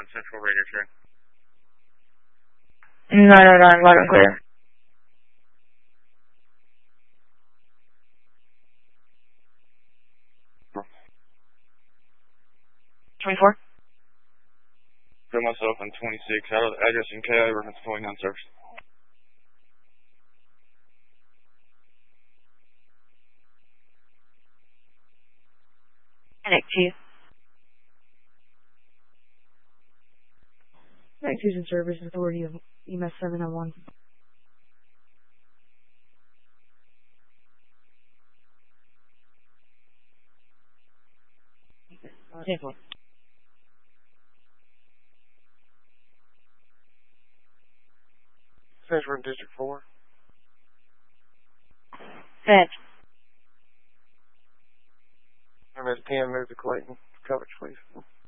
Central Radio Train. 909, loud and clear. No. 24? Put myself in 26, out of the address in KI, reference 29 service. Connect to you. Connect to the Service Authority of EMS 701. Definitely. Says we're in District 4. Fetch. MS-10, move to Clayton. Coverage, please.